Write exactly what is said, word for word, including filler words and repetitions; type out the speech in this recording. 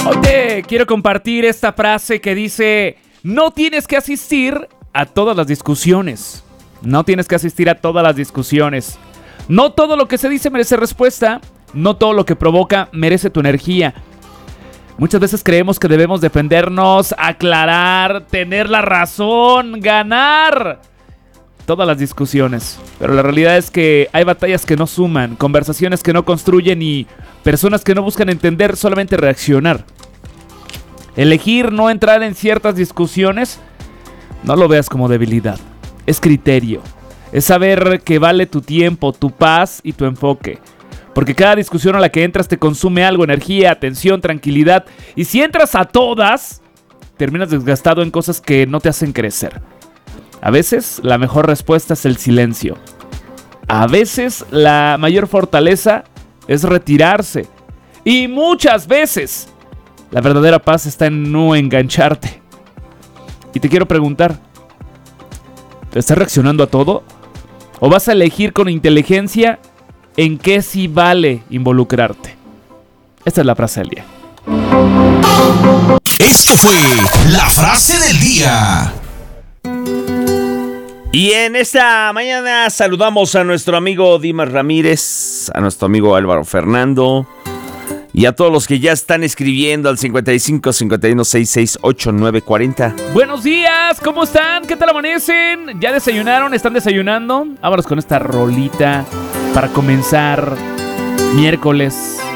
Hoy te quiero compartir esta frase que dice: no tienes que asistir a todas las discusiones. No tienes que asistir a todas las discusiones. No todo lo que se dice merece respuesta. No todo lo que provoca merece tu energía. Muchas veces creemos que debemos defendernos, aclarar, tener la razón, ganar todas las discusiones. Pero la realidad es que hay batallas que no suman, conversaciones que no construyen y personas que no buscan entender, solamente reaccionar. Elegir no entrar en ciertas discusiones, no lo veas como debilidad. Es criterio. Es saber que vale tu tiempo, tu paz y tu enfoque. Porque cada discusión a la que entras te consume algo: energía, atención, tranquilidad. Y si entras a todas, terminas desgastado en cosas que no te hacen crecer. A veces la mejor respuesta es el silencio. A veces la mayor fortaleza es retirarse. Y muchas veces la verdadera paz está en no engancharte. Y te quiero preguntar, ¿te estás reaccionando a todo? ¿O vas a elegir con inteligencia en qué sí vale involucrarte? Esta es la frase del día. Esto fue la frase del día. Y en esta mañana saludamos a nuestro amigo Dimas Ramírez, a nuestro amigo Álvaro Fernando y a todos los que ya están escribiendo al cincuenta y cinco, cincuenta y uno, sesenta y seis, ochenta y nueve, cuarenta. Buenos días, ¿cómo están? ¿Qué tal amanecen? ¿Ya desayunaron? ¿Están desayunando? Vámonos con esta rolita para comenzar miércoles.